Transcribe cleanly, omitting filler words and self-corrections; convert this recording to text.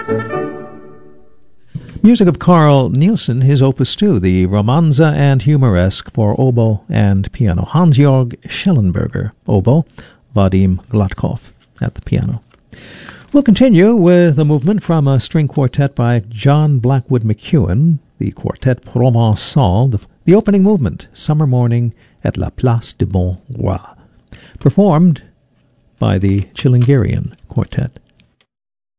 Music of Carl Nielsen, his Opus 2, the Romanza and Humoresque for oboe and piano. Hans-Georg Schellenberger, oboe, Vadim Gladkov at the piano. We'll continue with a movement from a string quartet by John Blackwood McEwen, the Quartet Provençal, the opening movement, Summer Morning at La Place du Bon Roi, performed by the Chilingarian Quartet.